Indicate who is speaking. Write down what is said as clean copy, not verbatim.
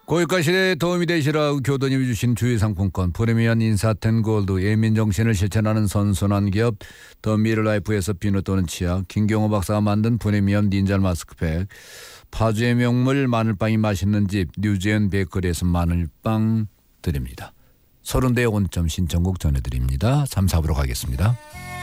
Speaker 1: 고유가 시대에 도움이 되시라 교도님이 주신 주의 상품권 프리미엄 인사텐 골드 예민정신을 실천하는 선순환 기업 더 미르라이프에서 비누 또는 치약 김경호 박사가 만든 프리미엄 닌자 마스크팩 파주의 명물 마늘빵이 맛있는 집 뉴지엔 베이커리에서 마늘빵 드립니다. 30대 온점 신청곡 전해드립니다. 3, 4부로 가겠습니다.